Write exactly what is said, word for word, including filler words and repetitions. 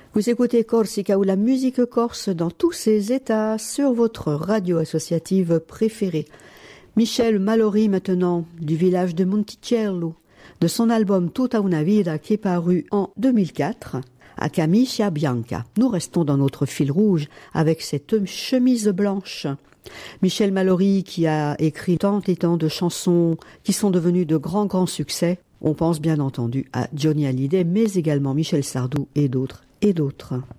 Vous écoutez Corsica ou la musique corse dans tous ses états sur votre radio associative préférée. Michel Mallory maintenant, du village de Monticello, de son album Tutta una vida qui est paru en deux mille quatre, à Camicia Bianca. Nous restons dans notre fil rouge avec cette chemise blanche. Michel Mallory qui a écrit tant et tant de chansons qui sont devenues de grands grands succès. On pense bien entendu à Johnny Hallyday, mais également Michel Sardou et d'autres et d'autres.